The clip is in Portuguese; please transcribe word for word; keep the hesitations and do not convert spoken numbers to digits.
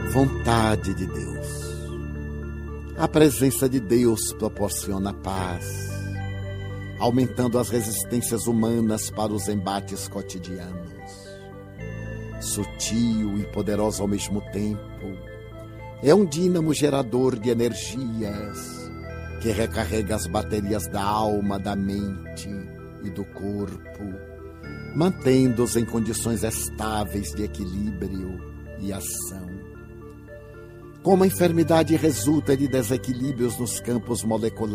vontade de Deus. A presença de Deus proporciona paz, aumentando as resistências humanas para os embates cotidianos. Sutil e poderoso ao mesmo tempo, é um dínamo gerador de energias que recarrega as baterias da alma, da mente e do corpo, mantendo-os em condições estáveis de equilíbrio e ação. Como a enfermidade resulta de desequilíbrios nos campos moleculares,